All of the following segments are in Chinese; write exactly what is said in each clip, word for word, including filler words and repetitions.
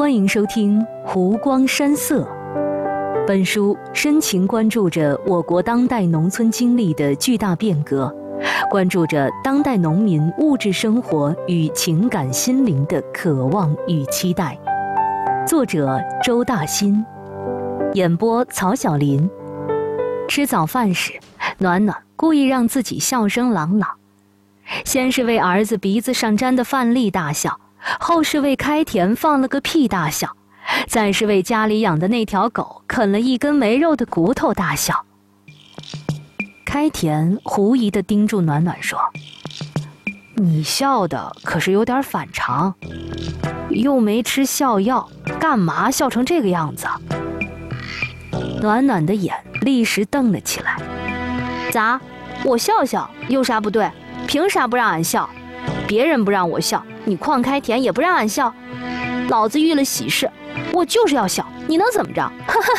欢迎收听《湖光山色》。本书深情关注着我国当代农村经历的巨大变革，关注着当代农民物质生活与情感心灵的渴望与期待。作者周大新，演播曹晓林。吃早饭时，暖暖故意让自己笑声朗朗，先是为儿子鼻子上沾的饭粒大笑，后是为开田放了个屁大笑，再是为家里养的那条狗啃了一根没肉的骨头大笑。开田狐疑地盯住暖暖说：“你笑的可是有点反常，又没吃笑药，干嘛笑成这个样子？”暖暖的眼立时瞪了起来：“咋？我笑笑有啥不对？凭啥不让俺笑？别人不让我笑，你邝开田也不让俺笑。老子遇了喜事，我就是要笑，你能怎么着？”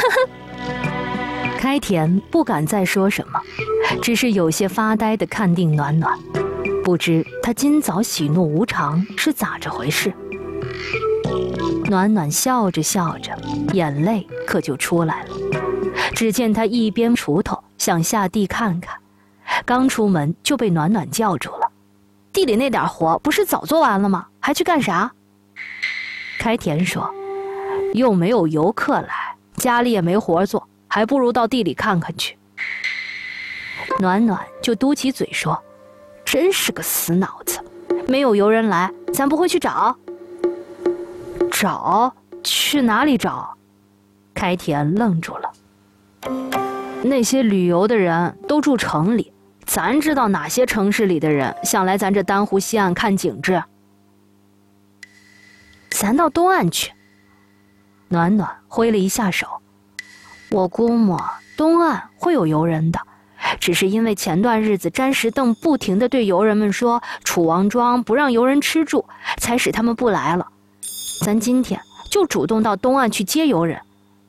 开田不敢再说什么，只是有些发呆地看定暖暖，不知他今早喜怒无常是咋着回事。暖暖笑着笑着，眼泪可就出来了。只见他一边锄头想下地看看，刚出门就被暖暖叫住了：“地里那点活不是早做完了吗？还去干啥？”开田说：“又没有游客来，家里也没活做，还不如到地里看看去。”暖暖就嘟起嘴说：“真是个死脑子，没有游人来，咱不会去找？”“找？去哪里找？”开田愣住了。“那些旅游的人都住城里，咱知道哪些城市里的人想来咱这丹湖西岸看景致？”“咱到东岸去。”暖暖挥了一下手：“我估摸东岸会有游人的，只是因为前段日子詹石邓不停地对游人们说楚王庄不让游人吃住，才使他们不来了。咱今天就主动到东岸去接游人，